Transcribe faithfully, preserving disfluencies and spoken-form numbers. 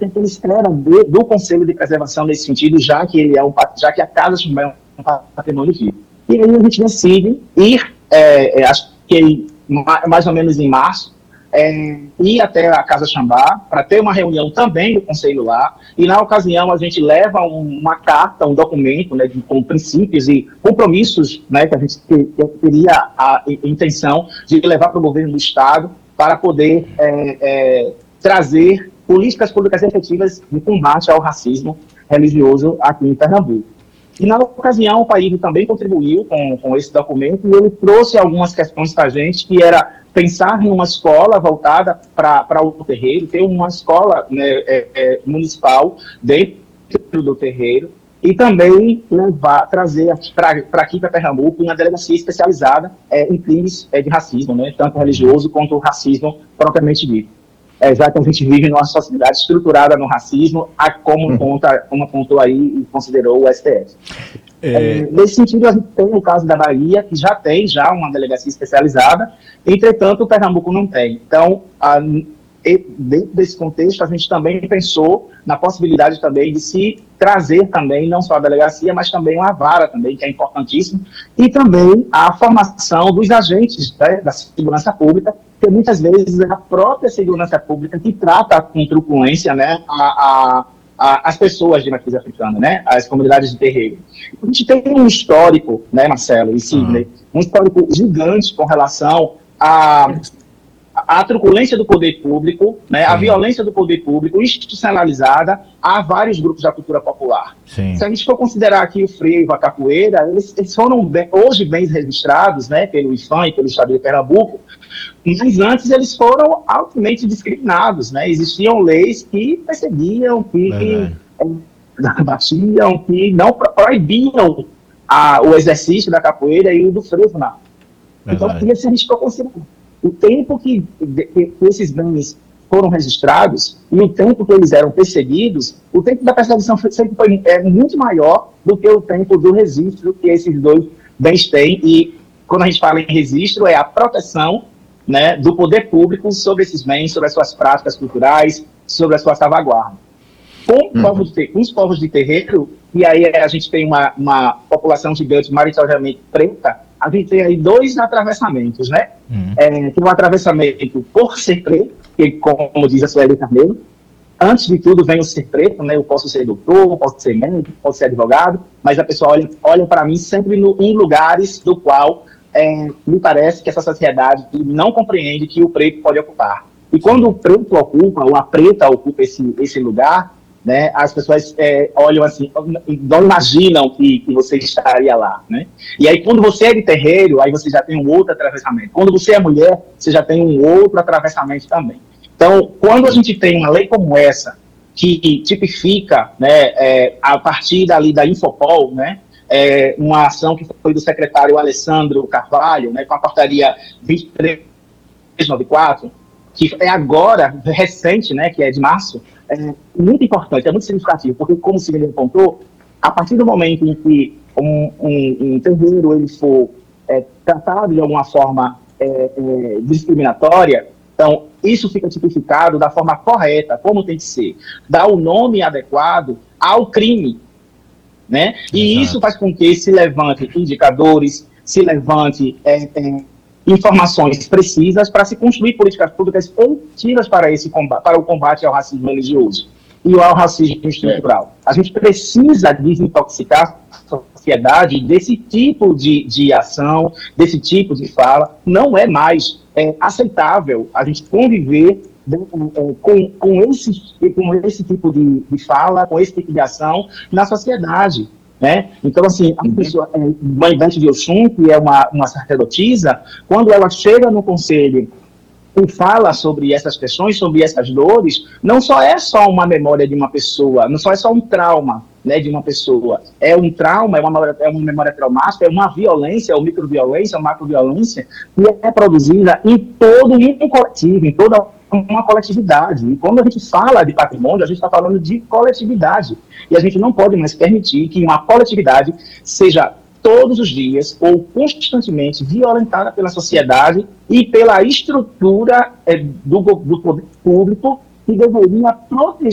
que, que ele espera de, do Conselho de Preservação nesse sentido, já que, ele é um, já que a Casa Chambá é um patrimônio vivo. E aí a gente decide ir, é, é, acho que mais ou menos em março, É, ir até a Casa Chambá para ter uma reunião também do Conselho lá, e na ocasião a gente leva um, uma carta, um documento, né, de, com princípios e compromissos, né, que a gente que, que teria a, a intenção de levar para o governo do Estado para poder é, é, trazer políticas públicas efetivas de combate ao racismo religioso aqui em Pernambuco. E na ocasião o Paírio também contribuiu com, com esse documento, e ele trouxe algumas questões para a gente, que era pensar numa escola voltada para o terreiro, ter uma escola, né, é, é, municipal dentro do terreiro, e também levar, trazer para aqui, para Pernambuco, uma delegacia especializada é, em crimes é, de racismo, né, tanto religioso quanto o racismo propriamente dito. É, já que a gente vive numa sociedade estruturada no racismo, a, como, hum. conta, como apontou aí e considerou o S T F. É... É, nesse sentido, a gente tem o caso da Bahia, que já tem já uma delegacia especializada, entretanto, o Pernambuco não tem. Então, a, dentro desse contexto, a gente também pensou na possibilidade também de se trazer também, não só a delegacia, mas também uma vara também, que é importantíssimo, e também a formação dos agentes, né, da segurança pública, porque muitas vezes é a própria segurança pública que trata com truculência, né, a, a, a, as pessoas de matriz africana, né, as comunidades de terreiro. A gente tem um histórico, né, Marcelo e Sidney, uhum. um histórico gigante com relação a... a truculência do poder público, né, a violência do poder público institucionalizada a vários grupos da cultura popular. Sim. Se a gente for considerar aqui o frevo, a capoeira, eles, eles foram bem, hoje bem registrados, né, pelo I F A M e pelo Estado de Pernambuco, mas antes eles foram altamente discriminados, né, existiam leis que perseguiam, que, que é, batiam, que não proibiam a, o exercício da capoeira e o do frevo, não. Então, se a gente for considerar o tempo que, que, que esses bens foram registrados e o tempo que eles eram perseguidos, o tempo da perseguição sempre foi é, muito maior do que o tempo do registro que esses dois bens têm. E quando a gente fala em registro, é a proteção, né, do poder público sobre esses bens, sobre as suas práticas culturais, sobre a sua salvaguarda. Com, uhum. povos de, com os povos de terreiro, e aí a gente tem uma, uma população gigante maioritariamente preta, a gente tem aí dois atravessamentos, né? Uhum. É, tem um atravessamento por ser preto, que, como diz a Sueli Carneiro, antes de tudo vem o ser preto, né? Eu posso ser doutor, posso ser médico, posso ser advogado, mas a pessoa olha, olha para mim sempre no, em lugares do qual é, me parece que essa sociedade não compreende que o preto pode ocupar. E quando o preto ocupa, ou a preta ocupa esse, esse lugar, né, as pessoas é, olham assim, não imaginam que, que você estaria lá, né? E aí quando você é de terreiro, aí você já tem um outro atravessamento. Quando você é mulher, você já tem um outro atravessamento também. Então, quando a gente tem uma lei como essa, que tipifica, né, é, a partir dali da Infopol, né, é, uma ação que foi do secretário Alessandro Carvalho, né, com a portaria vinte e três noventa e quatro, que é agora, recente, né, que é de março, é muito importante, é muito significativo, porque, como o Sidney apontou, a partir do momento em que um, um, um terreiro ele for é, tratado de alguma forma é, é, discriminatória, então, isso fica tipificado da forma correta, como tem que ser, dá o nome adequado ao crime, né? E Exato. Isso faz com que se levante indicadores, se levante é, é, informações precisas para se construir políticas públicas efetivas para, esse combate, para o combate ao racismo religioso e ao racismo estrutural. A gente precisa desintoxicar a sociedade desse tipo de, de ação, desse tipo de fala. Não é mais é, aceitável a gente conviver de, é, com, com, esse, com esse tipo de, de fala, com esse tipo de ação na sociedade. Né? Então, assim, a pessoa, é, Mãe Beth de Oxum, que é uma, uma sacerdotisa, quando ela chega no conselho e fala sobre essas questões, sobre essas dores, não só é só uma memória de uma pessoa, não só é só um trauma, né, de uma pessoa, é um trauma, é uma, é uma memória traumática, é uma violência, é uma microviolência, é uma macroviolência, que é produzida em todo um coletivo, em toda uma coletividade. E quando a gente fala de patrimônio, a gente está falando de coletividade. E a gente não pode mais permitir que uma coletividade seja todos os dias ou constantemente violentada pela sociedade e pela estrutura é, do, do poder público que deveria proteger